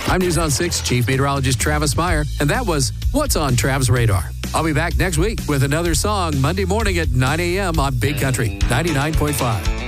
I'm News on 6 Chief Meteorologist Travis Meyer, and that was What's on Trav's Radar. I'll be back next week with another song Monday morning at 9 a.m. on Big Country 99.5.